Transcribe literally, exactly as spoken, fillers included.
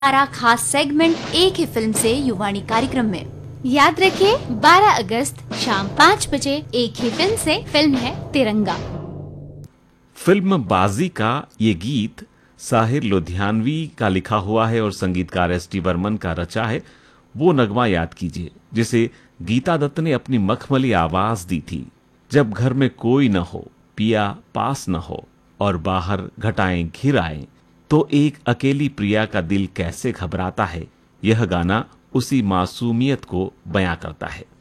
हमारा खास सेगमेंट एक ही फिल्म से युवाणी कार्यक्रम में। याद रखिए बारह अगस्त शाम पाँच बजे एक ही फिल्म से। फिल्म है तिरंगा। फिल्म बाजी का ये गीत साहिर लुधियानवी का लिखा हुआ है और संगीतकार एस टी बर्मन का रचा है। वो नगमा याद कीजिए जिसे गीता दत्त ने अपनी मखमली आवाज दी थी। जब घर में कोई न हो, पिया पास न हो और बाहर घटाएं घिर आए, तो एक अकेली प्रिया का दिल कैसे घबराता है। यह गाना उसी मासूमियत को बयां करता है।